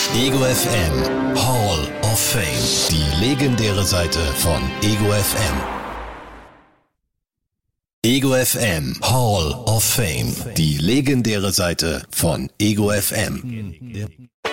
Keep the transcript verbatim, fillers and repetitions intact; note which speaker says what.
Speaker 1: Ego F M Hall of Fame. Die legendäre Seite von Ego F M. Ego F M Hall of Fame. Die legendäre Seite von Ego F M.